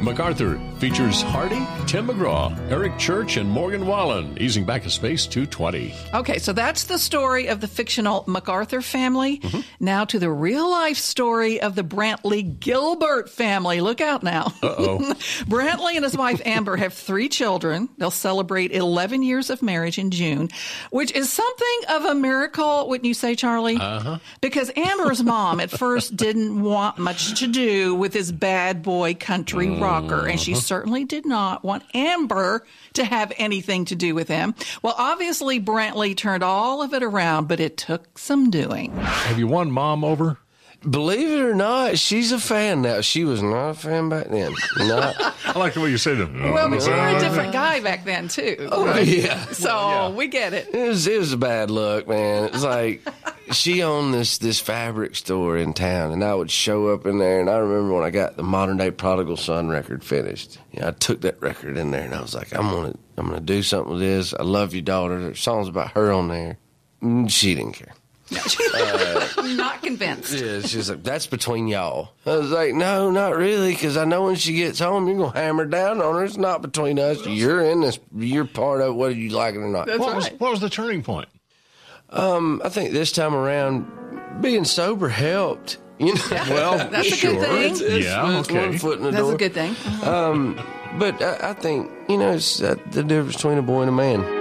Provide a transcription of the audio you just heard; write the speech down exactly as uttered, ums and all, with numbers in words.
MacArthur features Hardy, Tim McGraw, Eric Church, and Morgan Wallen, easing back a space two twenty. Okay, so that's the story of the fictional MacArthur family. Mm-hmm. Now to the real-life story of the Brantley Gilbert family. Look out now. Uh-oh. Brantley and his wife Amber have three children. They'll celebrate eleven years of marriage in June, which is something of a miracle, wouldn't you say, Charlie? Uh-huh. Because Amber's mom at first didn't want much to do with his bad boy country uh-huh. rocker, and she certainly did not want Amber to have anything to do with him. Well, obviously, Brantley turned all of it around, but it took some doing. Have you won Mom over? Believe it or not, she's a fan now. She was not a fan back then. Not. I like the way you said it. Well, but you were a different guy back then, too. Oh, right? yeah. So yeah. we get it. It was, it was a bad look, man. It was like she owned this, this fabric store in town, and I would show up in there, and I remember when I got the Modern Day Prodigal Son record finished. You know, I took that record in there, and I was like, I'm going to I'm gonna do something with this. I love you, daughter. There's songs about her on there. She didn't care. uh, Not convinced. Yeah, she's like, that's between y'all. I was like, no, not really, because I know when she gets home, you're going to hammer down on her. It's not between us. You're in this. You're part of it, whether you like it or not. That's what, right. was, what was the turning point? Um, I think this time around, being sober helped. You know? Yeah. Well, That's sure. a good thing. It's, it's, Yeah, it's okay. one foot in the That's door. a good thing. Um, but I, I think, you know, it's uh, the difference between a boy and a man.